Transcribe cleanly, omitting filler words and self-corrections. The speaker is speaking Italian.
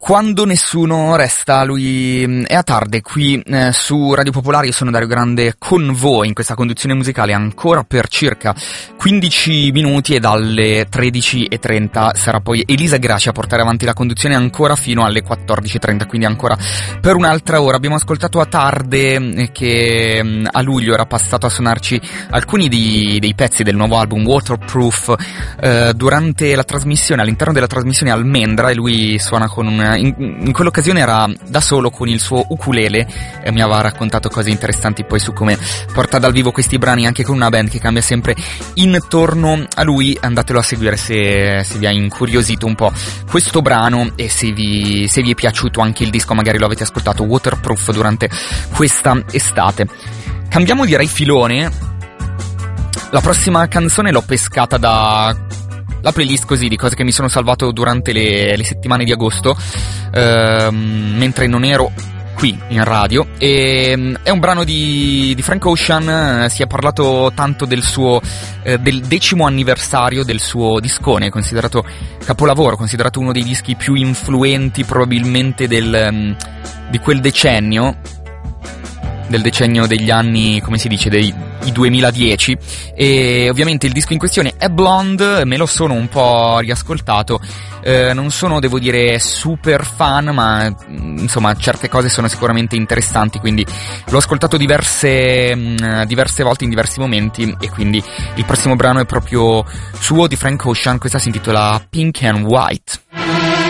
Quando nessuno resta, lui è a tarde qui su Radio Popolare. Io sono Dario Grande con voi in questa conduzione musicale ancora per circa 15 minuti e dalle 13:30 sarà poi Elisa Gracia a portare avanti la conduzione ancora fino alle 14:30, quindi ancora per un'altra ora. Abbiamo ascoltato a tarde che a luglio era passato a suonarci alcuni dei pezzi del nuovo album Waterproof durante la trasmissione, all'interno della trasmissione Almendra, e lui suona con in quell'occasione era da solo con il suo ukulele e mi aveva raccontato cose interessanti poi su come porta dal vivo questi brani anche con una band che cambia sempre intorno a lui. Andatelo a seguire se vi ha incuriosito un po' questo brano e se vi è piaciuto anche il disco, magari lo avete ascoltato, Waterproof, durante questa estate. Cambiamo direi filone. La prossima canzone l'ho pescata da la playlist così di cose che mi sono salvato durante le settimane di agosto, mentre non ero qui in radio, e è un brano di Frank Ocean. Si è parlato tanto del suo del 10° anniversario del suo discone, considerato capolavoro, considerato uno dei dischi più influenti probabilmente di quel decennio, del decennio degli anni, come si dice, i 2010, e ovviamente il disco in questione è Blonde. Me lo sono un po' riascoltato, non sono, devo dire, super fan, ma insomma certe cose sono sicuramente interessanti, quindi l'ho ascoltato diverse volte in diversi momenti, e quindi il prossimo brano è proprio suo, di Frank Ocean. Questa si intitola Pink and White.